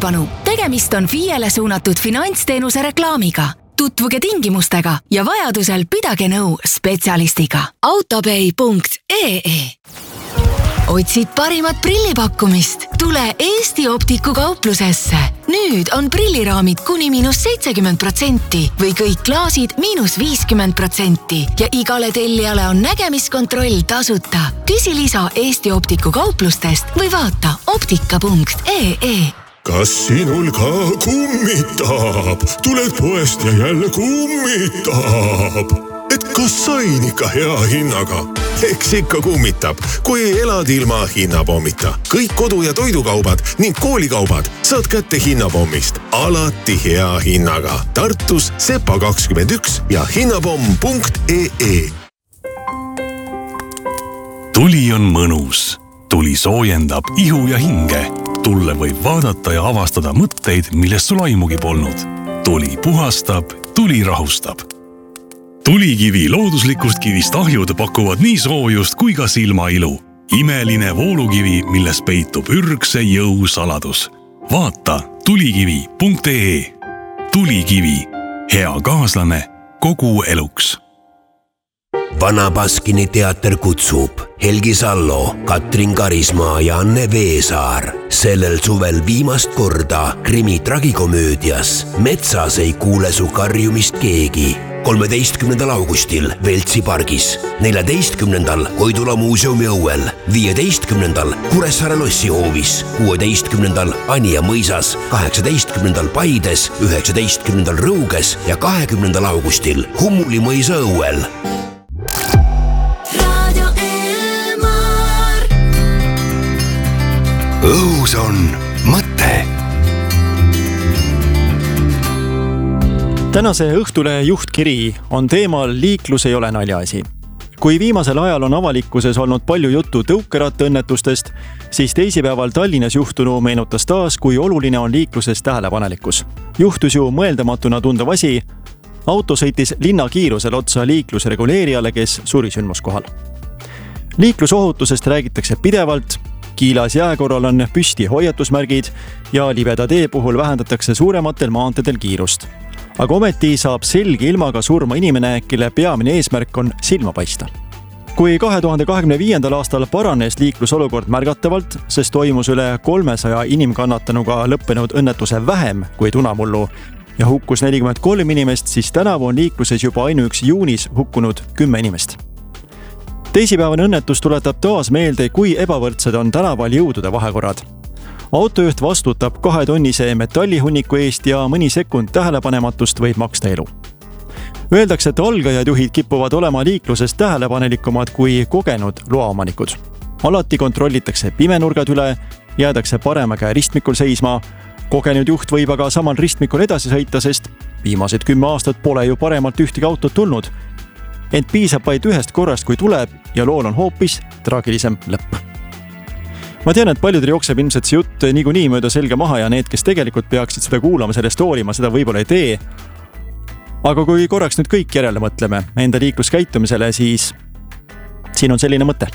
Tähelepanu! Tegemist on FIE-le suunatud finantsteenuse reklaamiga. Tutvuge tingimustega ja vajadusel pidage nõu spetsialistiga. Autopay.ee Otsid parimat prillipakkumist? Tule Eesti Optiku kauplusesse. Nüüd on prilliraamid kuni -70% või kõik klaasid -50% ja igale tellijale on nägemiskontroll tasuta. Küsi lisa Eesti Optiku kauplustest või vaata optika.ee. Kas sinul ka kummitab? Tuled poest ja jälle kummitab. Et kas sain ikka hea hinnaga? Eks ikka kummitab, kui elad ilma hinnapommita. Kõik kodu- ja toidukaubad ning koolikaubad saad kätte hinnapommist. Alati hea hinnaga. Tartus Sepa 21 ja hinnapomm.ee. Tuli on mõnus. Tuli soojendab ihu ja hinge. Tulle võib vaadata ja avastada mõtteid, millest sul aimugi polnud. Tuli puhastab, tuli rahustab. Tulikivi looduslikust kivist ahjud pakuvad nii soojust kui ka silmailu. Imeline voolukivi, milles peitub ürgse jõu saladus. Vaata tulikivi.ee. Tulikivi. Hea kaaslane kogu eluks. Vana Baskini teater kutsub Helgi Sallo, Katrin Karismaa ja Anne Veesaar sellel suvel viimast korda krimi tragikomöödias Metsas ei kuule su karjumist keegi. 13. augustil Veltsi pargis, 14. Koidula muuseumi õuel, 15. Kuressaare lossihoovis, 16. Anija mõisas, 18. Paides, 19. Rõuges ja 20. augustil Hummuli mõisa õuel. Õhus on mõte. Tänase Õhtule juhtkiri on teemal liiklus ei ole naljaasi. Kui viimasel ajal on avalikkuses olnud palju juttu tõukerattaõnnetustest, siis teisipäeval Tallinnas juhtunu meenutas taas, kui oluline on liikluses tähelepanelikkus. Juhtus ju mõeldamatuna tundav asi. Auto sõitis linnakiirusel otsa liiklusreguleerijale, kes suri sündmuskohal. Liiklusohutusest räägitakse pidevalt. Kiilas jääkorral on püsti hoiatusmärgid ja libeda tee puhul vähendatakse suurematel maanteedel kiirust. Aga ometi saab selge ilmaga surma inimene, kelle peamine eesmärk on silma paista. Kui 2025. aastal paranes liiklusolukord märgatavalt, sest toimus üle 300 inimkannatanuga lõppenud õnnetuse vähem kui tunamullu ja hukkus 43 inimest, siis tänavu on liikluses juba ainuüksi juunis hukkunud 10 inimest. Teisipäevane õnnetus tuletab taas meelde, kui ebavõrdsed on tänaval jõudude vahekorrad. Autojuht vastutab 2-tonnise metallihunniku eest ja mõni sekund tähelepanematust võib maksta elu. Öeldakse, et algajad juhid kipuvad olema liikluses tähelepanelikumad kui kogenud loaomanikud. Alati kontrollitakse pimenurgad üle, jäädakse parema käe ristmikul seisma. Kogenud juht võib aga samal ristmikul edasi sõita, sest viimased 10 aastat pole ju paremalt ühtegi autot tulnud. Ent piisab vaid ühest korrast, kui tuleb ja lool on hoopis traagilisem lõpp. Ma tean, et paljudel jookseb ilmselt see jutt niikuinii mööda selga maha ja need, kes tegelikult peaksid seda kuulama, sellest hoolima, seda võib-olla ei tee. Aga kui korraks nüüd kõik järele mõtleme enda liikluskäitumisele, siis siin on selline mõte.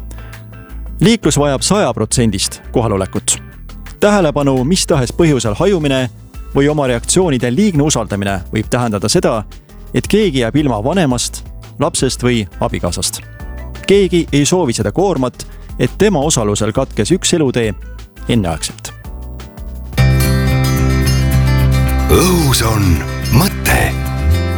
Liiklus vajab 100% kohalolekut. Tähelepanu mis tahes põhjusel hajumine või oma reaktsioonide liigne usaldamine võib tähendada seda, et keegi jääb ilma vanemast, lapsest või abikaasast. Keegi ei soovi seda koormat, et tema osalusel katkes üks elutee enneaegselt. Õhus on mõte.